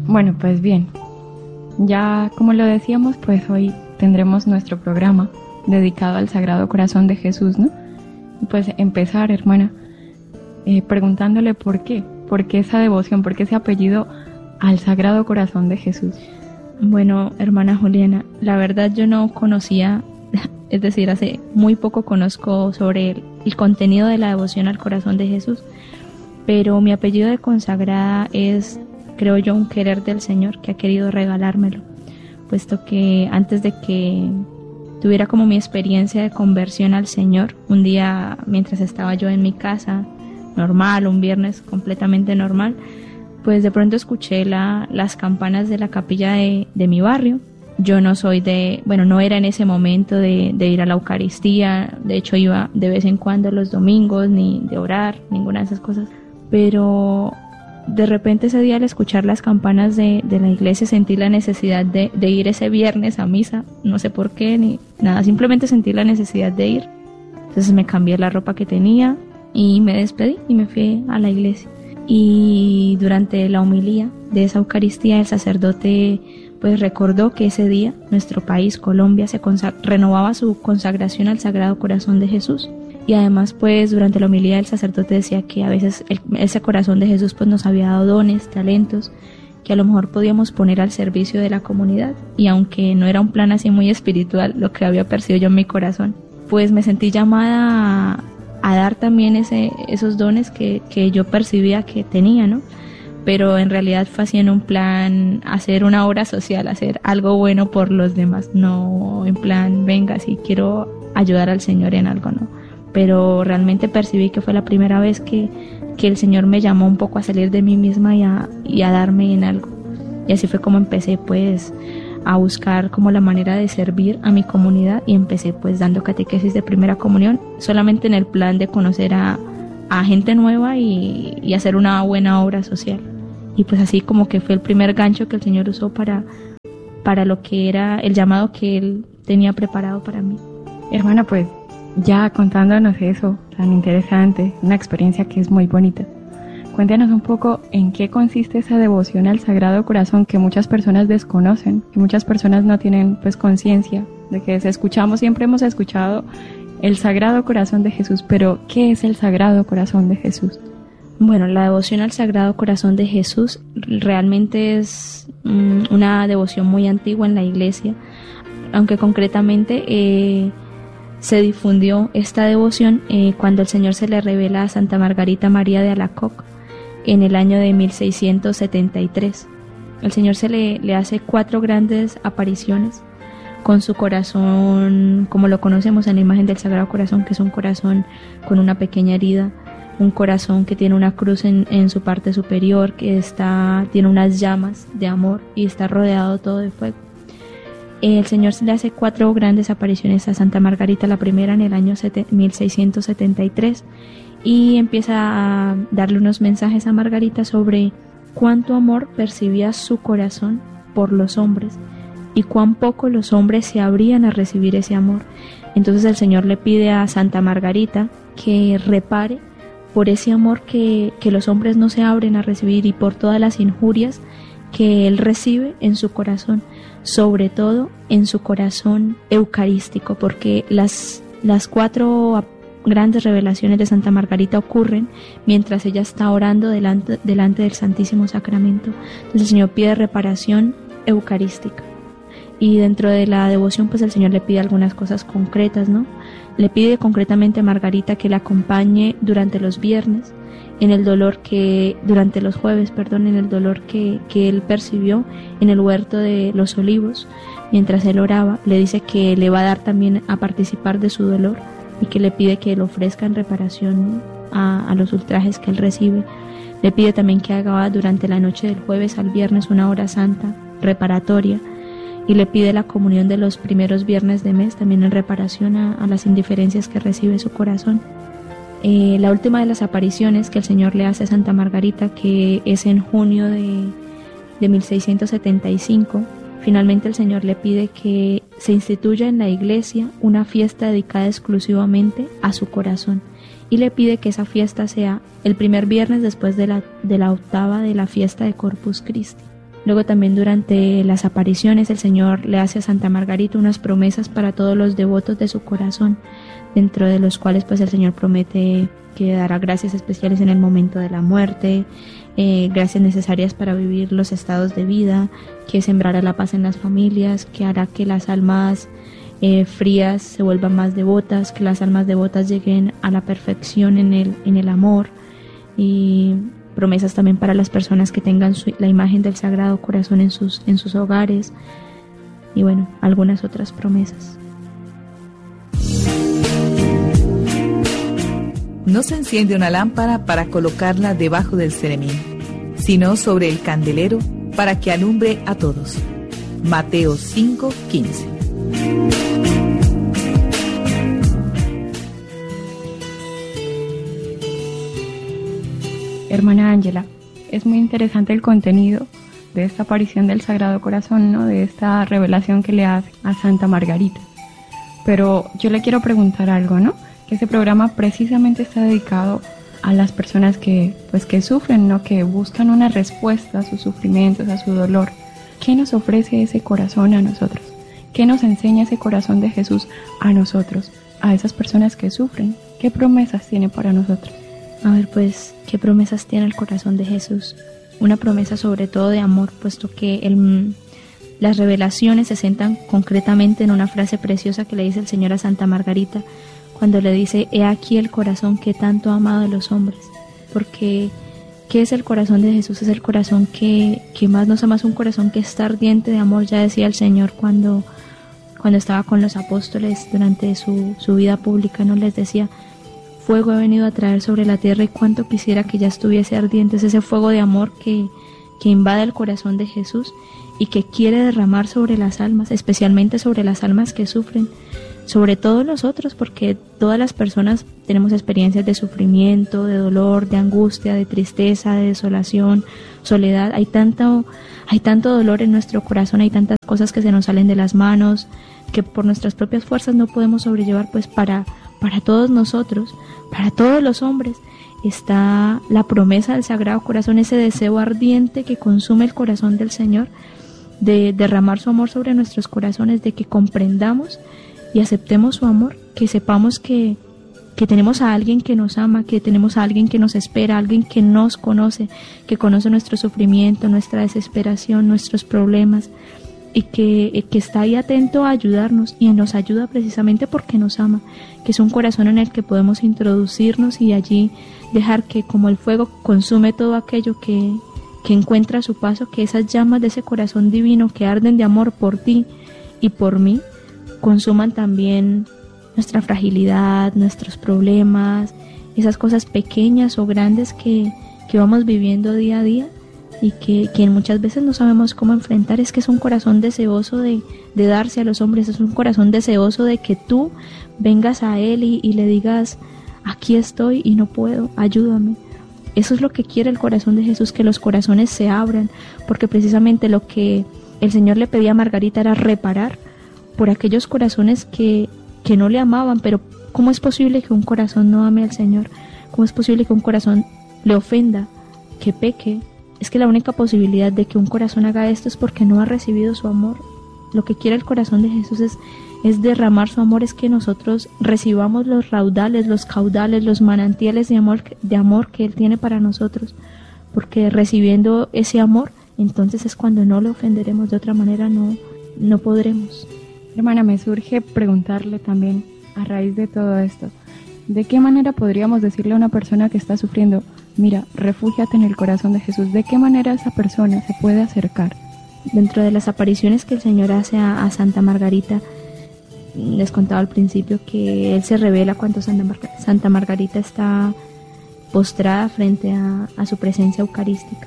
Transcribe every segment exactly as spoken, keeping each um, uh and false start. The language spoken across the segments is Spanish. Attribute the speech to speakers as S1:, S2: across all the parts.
S1: Bueno, pues bien, ya como lo decíamos, pues hoy tendremos nuestro programa dedicado al Sagrado Corazón de Jesús, ¿no? Y pues empezar, hermana, eh, preguntándole por qué, por qué esa devoción, por qué ese apellido al Sagrado Corazón de Jesús.
S2: Bueno, hermana Juliana, la verdad yo no conocía, es decir, hace muy poco conozco sobre el, el contenido de la devoción al Corazón de Jesús, pero mi apellido de consagrada es, creo yo, un querer del Señor que ha querido regalármelo, puesto que antes de que tuviera como mi experiencia de conversión al Señor, un día mientras estaba yo en mi casa, normal, un viernes completamente normal, pues de pronto escuché la, las campanas de la capilla de, de mi barrio. Yo no soy de, bueno, no era en ese momento de, de ir a la Eucaristía, de hecho iba de vez en cuando los domingos, ni de orar, ninguna de esas cosas, pero de repente ese día al escuchar las campanas de, de la iglesia sentí la necesidad de, de ir ese viernes a misa, no sé por qué ni nada, simplemente sentí la necesidad de ir. Entonces me cambié la ropa que tenía y me despedí y me fui a la iglesia. Y durante la homilía de esa Eucaristía el sacerdote pues recordó que ese día nuestro país, Colombia, se consa- renovaba su consagración al Sagrado Corazón de Jesús. Y además, pues, durante la homilía el sacerdote decía que a veces el, ese corazón de Jesús pues nos había dado dones, talentos, que a lo mejor podíamos poner al servicio de la comunidad. Y aunque no era un plan así muy espiritual, lo que había percibido yo en mi corazón, pues me sentí llamada a, a dar también ese, esos dones que, que yo percibía que tenía, ¿no? Pero en realidad fue así en un plan hacer una obra social, hacer algo bueno por los demás, no en plan, venga, si quiero ayudar al Señor en algo, ¿no? Pero realmente percibí que fue la primera vez que, que el Señor me llamó un poco a salir de mí misma y a, y a darme en algo. Y así fue como empecé pues a buscar como la manera de servir a mi comunidad y empecé pues dando catequesis de primera comunión, solamente en el plan de conocer a, a gente nueva y, y hacer una buena obra social. Y pues así como que fue el primer gancho que el Señor usó para, para lo que era el llamado que Él tenía preparado para mí.
S1: Hermana, pues ya contándonos eso tan interesante, una experiencia que es muy bonita, cuéntanos un poco en qué consiste esa devoción al Sagrado Corazón que muchas personas desconocen, que muchas personas no tienen pues conciencia de que escuchamos, siempre hemos escuchado el Sagrado Corazón de Jesús, pero ¿qué es el Sagrado Corazón de Jesús?
S2: Bueno, la devoción al Sagrado Corazón de Jesús realmente es um, una devoción muy antigua en la Iglesia, aunque concretamente eh, se difundió esta devoción eh, cuando el Señor se le revela a Santa Margarita María de Alacoque en el año de mil seiscientos setenta y tres. El Señor se le, le hace cuatro grandes apariciones con su corazón, como lo conocemos en la imagen del Sagrado Corazón, que es un corazón con una pequeña herida, un corazón que tiene una cruz en, en su parte superior, que está, tiene unas llamas de amor y está rodeado todo de fuego. El Señor le hace cuatro grandes apariciones a Santa Margarita, la primera en el año mil seiscientos setenta y tres, y empieza a darle unos mensajes a Margarita sobre cuánto amor percibía su corazón por los hombres y cuán poco los hombres se abrían a recibir ese amor. Entonces el Señor le pide a Santa Margarita que repare por ese amor que, que los hombres no se abren a recibir y por todas las injurias que Él recibe en su corazón, sobre todo en su corazón eucarístico, porque las, las cuatro grandes revelaciones de Santa Margarita ocurren mientras ella está orando delante, delante del Santísimo Sacramento. Entonces el Señor pide reparación eucarística. Y dentro de la devoción pues el Señor le pide algunas cosas concretas, ¿no? Le pide concretamente a Margarita que la acompañe durante los viernes, en el dolor que, durante los jueves, perdón, en el dolor que, que él percibió en el huerto de los olivos, mientras él oraba. Le dice que le va a dar también a participar de su dolor y que le pide que lo ofrezca en reparación a, a los ultrajes que él recibe. Le pide también que haga durante la noche del jueves al viernes una hora santa reparatoria, y le pide la comunión de los primeros viernes de mes también en reparación a, a las indiferencias que recibe su corazón. Eh, la última de las apariciones que el Señor le hace a Santa Margarita, que es en junio de, de mil seiscientos setenta y cinco, finalmente el Señor le pide que se instituya en la iglesia una fiesta dedicada exclusivamente a su corazón, y le pide que esa fiesta sea el primer viernes después de la, de la octava de la fiesta de Corpus Christi. Luego también durante las apariciones el Señor le hace a Santa Margarita unas promesas para todos los devotos de su corazón, dentro de los cuales pues el Señor promete que dará gracias especiales en el momento de la muerte, eh, gracias necesarias para vivir los estados de vida, que sembrará la paz en las familias, que hará que las almas eh, frías se vuelvan más devotas, que las almas devotas lleguen a la perfección en el, en el amor, y promesas también para las personas que tengan su, la imagen del Sagrado Corazón en sus, en sus hogares, y bueno, algunas otras promesas.
S3: No se enciende una lámpara para colocarla debajo del ceremín, sino sobre el candelero para que alumbre a todos. Mateo cinco quince.
S1: Hermana Ángela, es muy interesante el contenido de esta aparición del Sagrado Corazón, ¿no? De esta revelación que le hace a Santa Margarita. Pero yo le quiero preguntar algo, ¿no? Que este programa precisamente está dedicado a las personas que, pues, que sufren, ¿no? Que buscan una respuesta a sus sufrimientos, a su dolor. ¿Qué nos ofrece ese corazón a nosotros? ¿Qué nos enseña ese corazón de Jesús a nosotros, a esas personas que sufren? ¿Qué promesas tiene para nosotros?
S2: A ver, pues, ¿qué promesas tiene el corazón de Jesús? Una promesa sobre todo de amor, puesto que el, las revelaciones se centran concretamente en una frase preciosa que le dice el Señor a Santa Margarita, cuando le dice: he aquí el corazón que tanto ha amado a los hombres. Porque, ¿qué es el corazón de Jesús? Es el corazón que, que más nos ama, es un corazón que está ardiente de amor. Ya decía el Señor cuando, cuando estaba con los apóstoles durante su, su vida pública, ¿no? Les decía: fuego he venido a traer sobre la tierra, y cuánto quisiera que ya estuviese ardiente. Es ese fuego de amor que, que invade el corazón de Jesús y que quiere derramar sobre las almas, especialmente sobre las almas que sufren, sobre todo nosotros, porque todas las personas tenemos experiencias de sufrimiento, de dolor, de angustia, de tristeza, de desolación, soledad. Hay tanto, hay tanto dolor en nuestro corazón, hay tantas cosas que se nos salen de las manos, que por nuestras propias fuerzas no podemos sobrellevar. Pues para, para todos nosotros, para todos los hombres, está la promesa del Sagrado Corazón, ese deseo ardiente que consume el corazón del Señor, de derramar su amor sobre nuestros corazones, de que comprendamos y aceptemos su amor, que sepamos que, que tenemos a alguien que nos ama, que tenemos a alguien que nos espera, alguien que nos conoce, que conoce nuestro sufrimiento, nuestra desesperación, nuestros problemas, y que, que está ahí atento a ayudarnos, y nos ayuda precisamente porque nos ama, que es un corazón en el que podemos introducirnos y allí dejar que, como el fuego consume todo aquello que, que encuentra a su paso, que esas llamas de ese corazón divino que arden de amor por ti y por mí, consuman también nuestra fragilidad, nuestros problemas, esas cosas pequeñas o grandes que, que vamos viviendo día a día y que, que muchas veces no sabemos cómo enfrentar. Es que es un corazón deseoso de, de darse a los hombres, es un corazón deseoso de que tú vengas a Él y, y le digas: aquí estoy y no puedo, ayúdame. Eso es lo que quiere el corazón de Jesús, que los corazones se abran, porque precisamente lo que el Señor le pedía a Margarita era reparar por aquellos corazones que, que no le amaban. Pero ¿cómo es posible que un corazón no ame al Señor? ¿Cómo es posible que un corazón le ofenda, que peque? Es que la única posibilidad de que un corazón haga esto es porque no ha recibido su amor. Lo que quiere el corazón de Jesús es, es derramar su amor, es que nosotros recibamos los raudales, los caudales, los manantiales de amor, de amor que Él tiene para nosotros. Porque recibiendo ese amor, entonces es cuando no le ofenderemos, de otra manera no, no podremos.
S1: Hermana, me surge preguntarle también, a raíz de todo esto, ¿de qué manera podríamos decirle a una persona que está sufriendo: mira, refúgiate en el corazón de Jesús? ¿De qué manera esa persona se puede acercar?
S2: Dentro de las apariciones que el Señor hace a, a Santa Margarita, les contaba al principio que Él se revela cuando Santa, Marga, Santa Margarita está postrada frente a, a su presencia eucarística.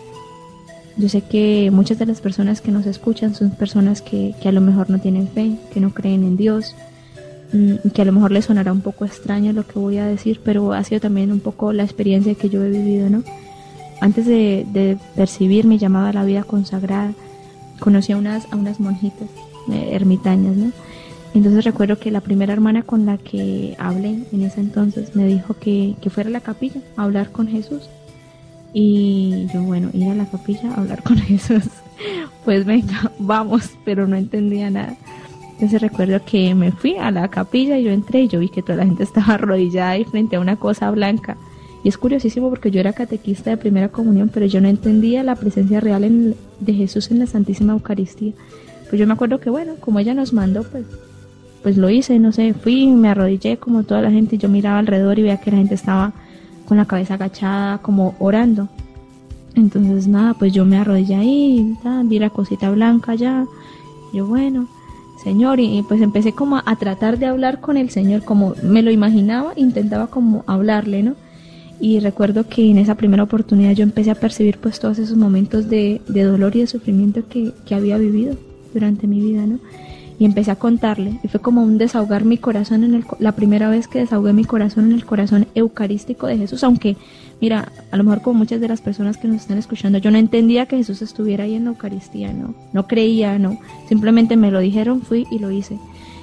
S2: Yo sé que muchas de las personas que nos escuchan son personas que, que a lo mejor no tienen fe, que no creen en Dios, que a lo mejor les sonará un poco extraño lo que voy a decir, pero ha sido también un poco la experiencia que yo he vivido, ¿no? Antes de, de percibir mi llamada a la vida consagrada, conocí a unas, a unas monjitas eh, ermitañas, ¿no? Entonces recuerdo que la primera hermana con la que hablé en ese entonces me dijo que, que fuera a la capilla a hablar con Jesús. Y yo, bueno, ir a la capilla a hablar con Jesús. pues venga, vamos, pero no entendía nada. Entonces recuerdo que me fui a la capilla y yo entré y yo vi que toda la gente estaba arrodillada ahí frente a una cosa blanca. Y es curiosísimo porque yo era catequista de primera comunión, pero yo no entendía la presencia real en, de Jesús en la Santísima Eucaristía. Pues yo me acuerdo que bueno, como ella nos mandó, pues, pues lo hice, no sé, fui, me arrodillé como toda la gente y yo miraba alrededor y veía que la gente estaba con la cabeza agachada, como orando. Entonces nada, pues yo me arrodillé ahí, ¿verdad? Vi la cosita blanca ya, yo bueno, Señor, y, y pues empecé como a, a tratar de hablar con el Señor, como me lo imaginaba, intentaba como hablarle, ¿no? Y recuerdo que en esa primera oportunidad yo empecé a percibir pues todos esos momentos de, de dolor y de sufrimiento que, que había vivido durante mi vida, ¿no? Y empecé a contarle, y fue como un desahogar mi corazón, en el, la primera vez que desahogué mi corazón en el corazón eucarístico de Jesús, aunque, mira, a lo mejor como muchas de las personas que nos están escuchando, yo no entendía que Jesús estuviera ahí en la Eucaristía, no, no creía, no, simplemente me lo dijeron, fui y lo hice.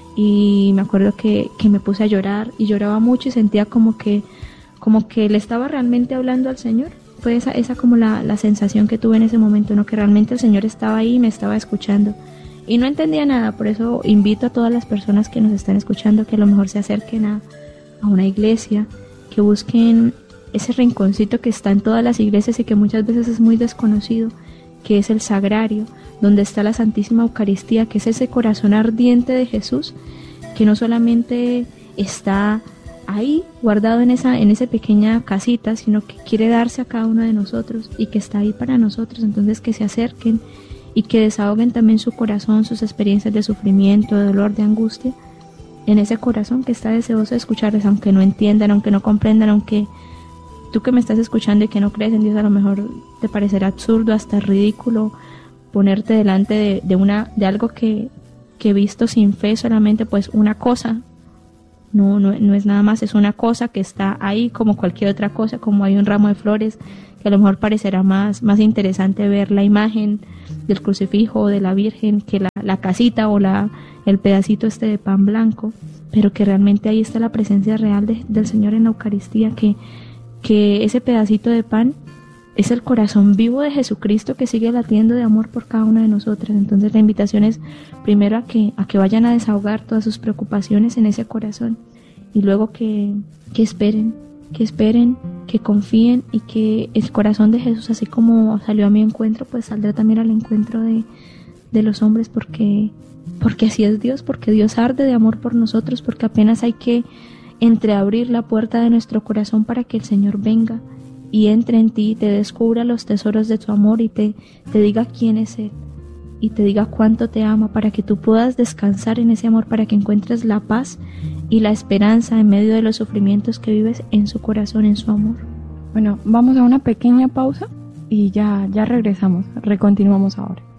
S2: Y me acuerdo que, que me puse a llorar, y lloraba mucho y sentía como que como que le estaba realmente hablando al Señor. Fue esa, esa como la, la sensación que tuve en ese momento, ¿no? Que realmente el Señor estaba ahí y me estaba escuchando. Y no entendía nada, por eso invito a todas las personas que nos están escuchando que a lo mejor se acerquen a, a una iglesia, que busquen ese rinconcito que está en todas las iglesias y que muchas veces es muy desconocido, que es el sagrario, donde está la Santísima Eucaristía, que es ese corazón ardiente de Jesús, que no solamente está ahí guardado en esa en esa pequeña casita, sino que quiere darse a cada uno de nosotros y que está ahí para nosotros. Entonces que se acerquen y que desahoguen también su corazón, sus experiencias de sufrimiento, de dolor, de angustia, en ese corazón que está deseoso de escucharles, aunque no entiendan, aunque no comprendan, aunque tú que me estás escuchando y que no crees en Dios, a lo mejor te parecerá absurdo, hasta ridículo, ponerte delante de, de una de algo que, que visto sin fe, solamente pues una cosa. No, no, no es nada más, es una cosa que está ahí como cualquier otra cosa, como hay un ramo de flores, que a lo mejor parecerá más, más interesante ver la imagen del crucifijo o de la Virgen que la, la casita o la, el pedacito este de pan blanco, pero que realmente ahí está la presencia real de, del Señor en la Eucaristía, que, que ese pedacito de pan es el corazón vivo de Jesucristo que sigue latiendo de amor por cada una de nosotras. Entonces la invitación es primero a que, a que vayan a desahogar todas sus preocupaciones en ese corazón, y luego que, que esperen, que esperen, que confíen, y que el corazón de Jesús, así como salió a mi encuentro, pues saldrá también al encuentro de, de los hombres, porque, porque así es Dios, porque Dios arde de amor por nosotros, porque apenas hay que entreabrir la puerta de nuestro corazón para que el Señor venga y entre en ti, te descubra los tesoros de tu amor y te, te diga quién es Él y te diga cuánto te ama, para que tú puedas descansar en ese amor, para que encuentres la paz y la esperanza en medio de los sufrimientos que vives en su corazón, en su amor.
S1: Bueno, vamos a una pequeña pausa y ya, ya regresamos, recontinuamos ahora.